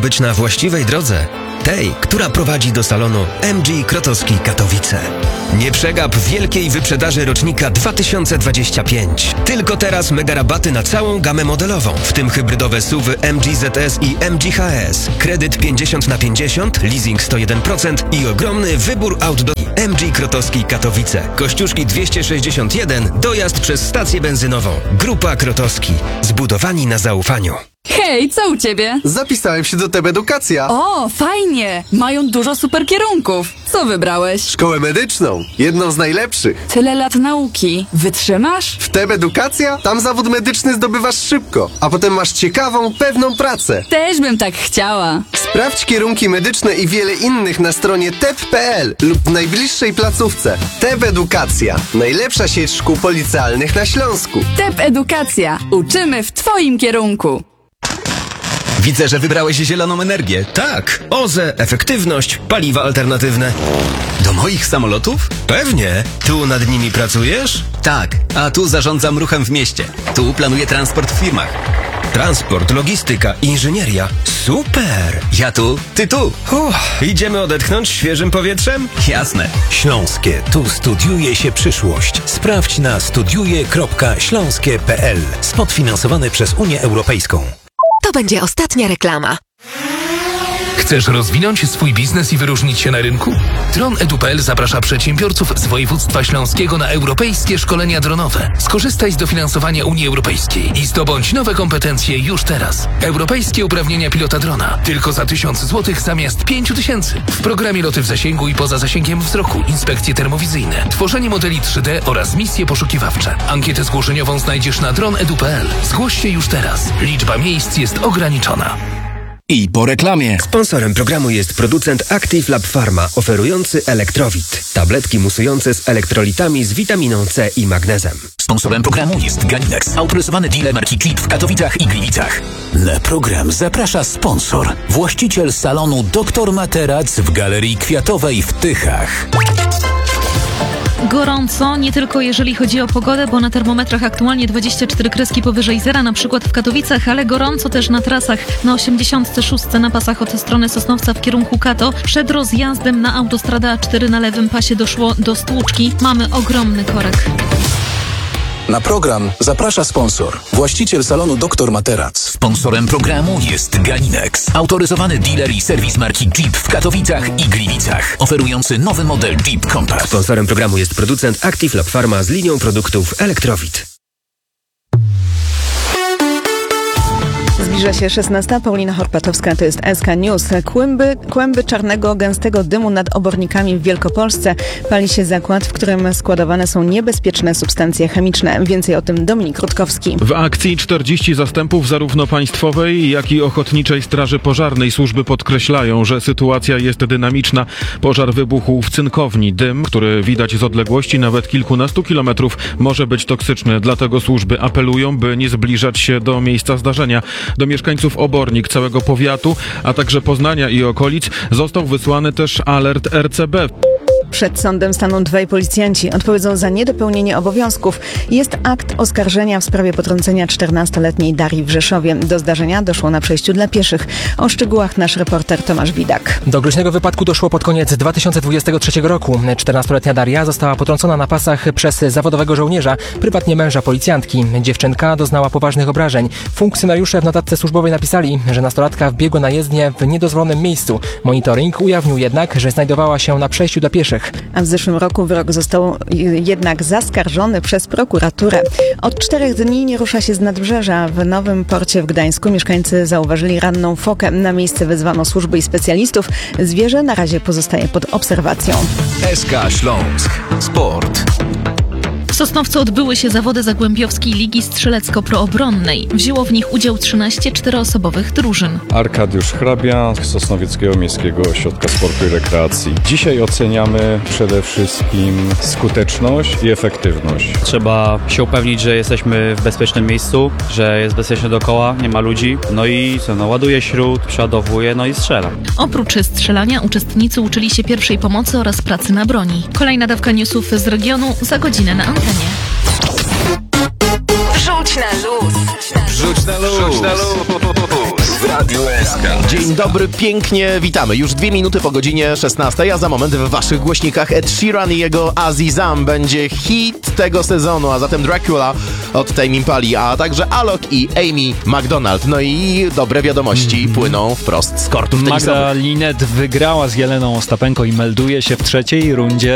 być na właściwej drodze. Tej, która prowadzi do salonu MG Krotowski Katowice. Nie przegap wielkiej wyprzedaży rocznika 2025. Tylko teraz mega rabaty na całą gamę modelową, w tym hybrydowe SUV-y MG ZS i MG HS. Kredyt 50/50, leasing 101% i ogromny wybór aut do MG Krotowski Katowice. Kościuszki 261, dojazd przez stację benzynową. Grupa Krotowski. Zbudowani na zaufaniu. Hej, co u ciebie? Zapisałem się do TEB Edukacja. O, fajnie! Mają dużo super kierunków. Co wybrałeś? Szkołę medyczną. Jedną z najlepszych. Tyle lat nauki. Wytrzymasz? W TEB Edukacja? Tam zawód medyczny zdobywasz szybko, a potem masz ciekawą, pewną pracę. Też bym tak chciała. Sprawdź kierunki medyczne i wiele innych na stronie teb.pl lub w najbliższej placówce. TEB Edukacja. Najlepsza sieć szkół policealnych na Śląsku. TEB Edukacja. Uczymy w twoim kierunku. Widzę, że wybrałeś zieloną energię. Tak, OZE, efektywność, paliwa alternatywne. Do moich samolotów? Pewnie. Tu nad nimi pracujesz? Tak, a tu zarządzam ruchem w mieście. Tu planuję transport w firmach. Transport, logistyka, inżynieria. Super! Ja tu, ty tu. Idziemy odetchnąć świeżym powietrzem? Jasne. Śląskie. Tu studiuje się przyszłość. Sprawdź na studiuje.śląskie.pl. Spot finansowany przez Unię Europejską. To będzie ostatnia reklama. Chcesz rozwinąć swój biznes i wyróżnić się na rynku? Dron.edu.pl zaprasza przedsiębiorców z województwa śląskiego na europejskie szkolenia dronowe. Skorzystaj z dofinansowania Unii Europejskiej i zdobądź nowe kompetencje już teraz. Europejskie uprawnienia pilota drona. Tylko za 1000 zł zamiast 5000. W programie loty w zasięgu i poza zasięgiem wzroku, inspekcje termowizyjne, tworzenie modeli 3D oraz misje poszukiwawcze. Ankietę zgłoszeniową znajdziesz na Dron.edu.pl. Zgłoś się już teraz. Liczba miejsc jest ograniczona. I po reklamie. Sponsorem programu jest producent Active Lab Pharma, oferujący Elektrowit. Tabletki musujące z elektrolitami z witaminą C i magnezem. Sponsorem programu jest Ganinex, autoryzowany dealer marki Klip w Katowicach i Gliwicach. Na program zaprasza sponsor, właściciel salonu Dr Materac w Galerii Kwiatowej w Tychach. Gorąco, nie tylko jeżeli chodzi o pogodę, bo na termometrach aktualnie 24 kreski powyżej zera, na przykład w Katowicach, ale gorąco też na trasach. Na 86 na pasach od strony Sosnowca w kierunku Kato. Przed rozjazdem na autostradę A4 na lewym pasie doszło do stłuczki. Mamy ogromny korek. Na program zaprasza sponsor, właściciel salonu Dr Materac. Sponsorem programu jest Ganinex, autoryzowany dealer i serwis marki Jeep w Katowicach i Gliwicach, oferujący nowy model Jeep Compass. Sponsorem programu jest producent Active Lab Pharma z linią produktów Elektrowit. Zbliża się 16. Paulina Horpatowska, to jest SK News. Kłęby czarnego, gęstego dymu nad obornikami w Wielkopolsce. Pali się zakład, w którym składowane są niebezpieczne substancje chemiczne. Więcej o tym Dominik Rutkowski. W akcji 40 zastępów zarówno Państwowej, jak i Ochotniczej Straży Pożarnej służby podkreślają, że sytuacja jest dynamiczna. Pożar wybuchł w cynkowni. Dym, który widać z odległości nawet kilkunastu kilometrów, może być toksyczny. Dlatego służby apelują, by nie zbliżać się do miejsca zdarzenia. Do mieszkańców Obornik, całego powiatu, a także Poznania i okolic został wysłany też alert RCB. Przed sądem staną dwaj policjanci. Odpowiedzą za niedopełnienie obowiązków. Jest akt oskarżenia w sprawie potrącenia 14-letniej Darii w Rzeszowie. Do zdarzenia doszło na przejściu dla pieszych. O szczegółach nasz reporter Tomasz Widak. Do groźnego wypadku doszło pod koniec 2023 roku. 14-letnia Daria została potrącona na pasach przez zawodowego żołnierza, prywatnie męża policjantki. Dziewczynka doznała poważnych obrażeń. Funkcjonariusze w notatce służbowej napisali, że nastolatka wbiegła na jezdnię w niedozwolonym miejscu. Monitoring ujawnił jednak, że znajdowała się na przejściu dla pieszych. A w zeszłym roku wyrok został jednak zaskarżony przez prokuraturę. Od 4 dni nie rusza się z Nadbrzeża. W Nowym Porcie w Gdańsku mieszkańcy zauważyli ranną fokę. Na miejsce wezwano służby i specjalistów. Zwierzę na razie pozostaje pod obserwacją. SK Śląsk. Sport. W Sosnowcu odbyły się zawody Zagłębiowskiej Ligi Strzelecko-Proobronnej. Wzięło w nich udział 13 czteroosobowych drużyn. Arkadiusz Hrabia z Sosnowieckiego Miejskiego Ośrodka Sportu i Rekreacji. Dzisiaj oceniamy przede wszystkim skuteczność i efektywność. Trzeba się upewnić, że jesteśmy w bezpiecznym miejscu, że jest bezpiecznie dookoła, nie ma ludzi. No i ładuje śrut, przeładowuje, no i strzela. Oprócz strzelania uczestnicy uczyli się pierwszej pomocy oraz pracy na broni. Kolejna dawka newsów z regionu za godzinę na antenie. Wrzuć na luz. Wrzuć na luz. Radio SK. Dzień dobry, pięknie witamy. Już 2 minuty po godzinie 16, a za moment w waszych głośnikach Ed Sheeran i jego Azizam będzie hit tego sezonu, a zatem Dracula od Tame Impali, a także Alok i Amy McDonald. No i dobre wiadomości płyną wprost z kortów tenisowych. Magda Linette wygrała z Jeleną Ostapenko i melduje się w trzeciej rundzie